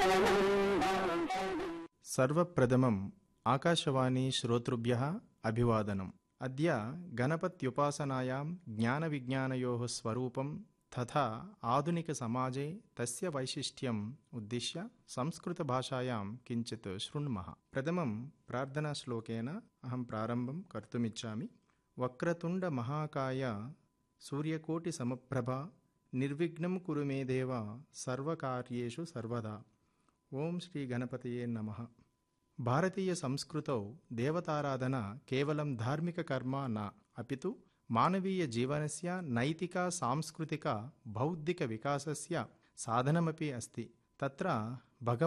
सर्वप्रथमम् आकाशवाणी श्रोतृभ्यः अभिवादनम्। अद्य गणपत्युपासनायां ज्ञानविज्ञानयोः स्वरूपं तथा आधुनिकसमाजे तस्य वैशिष्ट्यम् उद्दिश्य संस्कृतभाषायां किञ्चित् शृण्मः। प्रथमं प्रार्थनाश्लोकेन अहं प्रारम्भं कर्तुमिच्छामि। वक्रतुण्डमहाकाय सूर्यकोटिसमप्रभा निर्विघ्नं कुरु मे देव सर्वकार्येषु सर्वदा। ఓం శ్రీ గణపతయే నమః. భారతీయ సంస్కృతౌ దేవతారాధన కేవలం ధార్మిక కర్మ న అపితు మానవీయ జీవనస్య నైతిక సాంస్కృతిక బౌద్ధిక వికాసస్య సాధనమపి అస్తి. తత్ర